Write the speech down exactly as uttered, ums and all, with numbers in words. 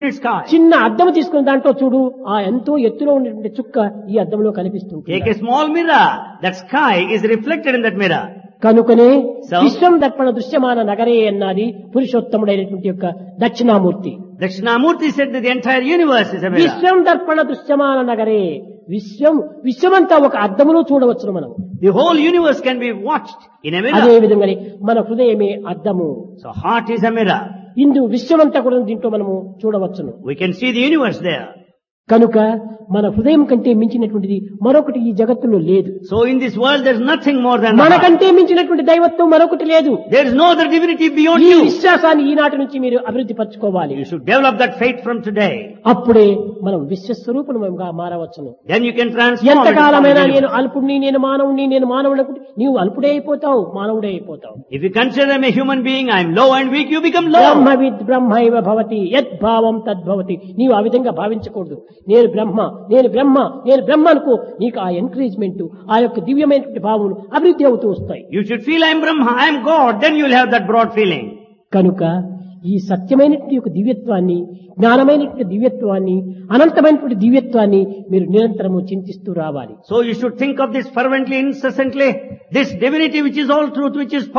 sky. చిన్న అద్దం తీసుకున్న దాంట్లో చూడు ఆ ఎంతో ఎత్తులో ఉన్నటువంటి చుక్క ఈ అద్దంలో కనిపిస్తుంది. Take a small mirror. That sky is reflected in that mirror. కనుకనే So- విశ్వం దర్పణ దృశ్యమాన నగరే అన్నది పురుషోత్తముడైనటువంటి యొక్క Dakshinamurthy. Dakshinamurti said that the entire universe is a mirror. విశ్వం దర్పణ దృశ్యమాన నగరే విశ్వం విశ్వమంతా ఒక అద్దములో చూడవచ్చును మనం. The whole universe can be watched in a అదే mirror. విధంగానే మన హృదయమే అద్దము. So heart is a mirror. ఇందు విశ్వమంతా కూడా దీంట్లో మనము చూడవచ్చును. We can see the universe there. కనుక మన హృదయం కంటే మించినటువంటిది మరొకటి ఈ జగత్తులో లేదు. So in this world there is nothing more than the heart. మనకంటే మించినటువంటి దైవత్వం మరొకటి లేదు. There is no other divinity beyond ఈ you. విశ్వాసాన్ని ఈనాటి నుంచి మీరు అభివృద్ధి పరచుకోవాలి. You should develop that faith from today. అప్పుడే మనం విశ్వస్వరూపులుగా మారవచ్చును. Then you can transform into ఎంతకాలమైనా something నేను else. అల్పుడిని నేను మానవుడిని నేను మానవుడు అనుకుంటే నీవు అల్పుడే అయిపోతావు, మానవుడే అయిపోతావు. If you consider them a human being, I am low and weak, you become low. బ్రహ్మవిద్ బ్రహ్మైవ భవతి యద్భావం తద్భవతి. నీవు ఆ విధంగా భావించకూడదు. నేను బ్రహ్మ నేను బ్రహ్మ నేను బ్రహ్మ అనుకో. నీకు ఆ ఎంకరేజ్మెంట్ ఆ యొక్క దివ్యమైనటువంటి భావములు అభివృద్ధి అవుతూ వస్తాయి. You should feel I am Brahma, I am God, then you will have that broad feeling. కనుక ఈ సత్యమైనటువంటి యొక్క దివ్యత్వాన్ని జ్ఞానమైనటువంటి దివ్యత్వాన్ని అనంతమైనటువంటి దివ్యత్వాన్ని మీరు నిరంతరము చింతిస్తూ రావాలి. So you should think of this fervently, incessantly, this divinity which is all truth, which is